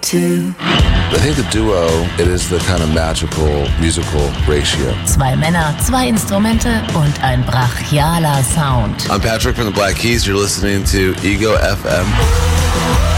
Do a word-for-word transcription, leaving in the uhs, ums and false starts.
two. I think the duo, it is the kind of magical musical ratio. Zwei Männer, zwei Instrumente und ein brachialer Sound. I'm Patrick from the Black Keys. You're listening to Ego F M.